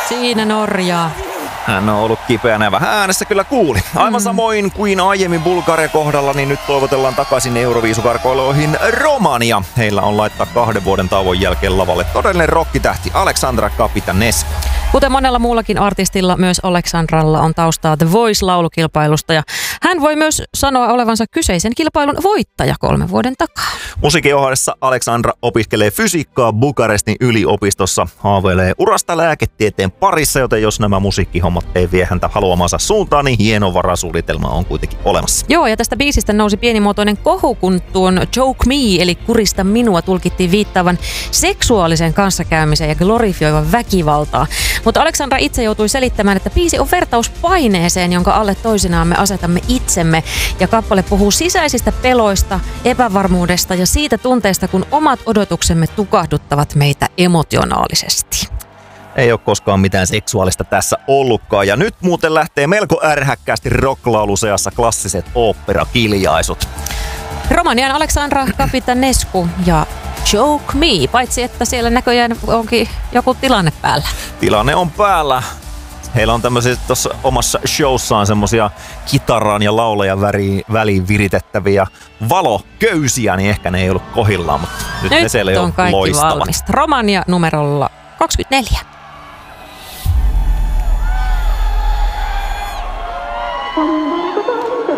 Siinä Norja. Hän on ollut kipeänä ja vähän äänessä kyllä kuuli. Aivan samoin kuin aiemmin Bulgaria kohdalla, niin nyt toivotellaan takaisin Euroviisukarkoiluihin Romania. Heillä on laittaa 2 vuoden tauon jälkeen lavalle todellinen rokkitähti Alexandra Capitanescu. Kuten monella muullakin artistilla, myös Alexandralla on taustaa The Voice-laulukilpailusta ja hän voi myös sanoa olevansa kyseisen kilpailun voittaja 3 vuoden takaa. Musiikin ohessa Alexandra opiskelee fysiikkaa Bukarestin yliopistossa, haaveilee urasta lääketieteen parissa, joten jos nämä musiikkihommat ei vie häntä haluamansa suuntaan, niin hieno varasuunnitelma on kuitenkin olemassa. Joo, ja tästä biisistä nousi pienimuotoinen kohu, kun tuon Choke Me, eli kurista minua, tulkittiin viittaavan seksuaaliseen kanssakäymiseen ja glorifioivan väkivaltaa. Mutta Alexandra itse joutui selittämään, että biisi on vertaus paineeseen, jonka alle toisinaan me asetamme itsemme. Ja kappale puhuu sisäisistä peloista, epävarmuudesta ja siitä tunteesta, kun omat odotuksemme tukahduttavat meitä emotionaalisesti. Ei ole koskaan mitään seksuaalista tässä ollutkaan. Ja nyt muuten lähtee melko ärhäkkäästi rocklauluseassa klassiset oopperakiljaisut. Romanian Alexandra Capitanescu ja Choke Me, paitsi että siellä näköjään onkin joku tilanne päällä. Tilanne on päällä. Heillä on tämmöisiä tuossa omassa showssaan semmosia kitaraan ja laulajan väliin viritettäviä valoköysiä, niin ehkä ne ei ollut kohillaan, mutta nyt ne siellä jo on kaikki loistavat. valmista. Romania numerolla 24.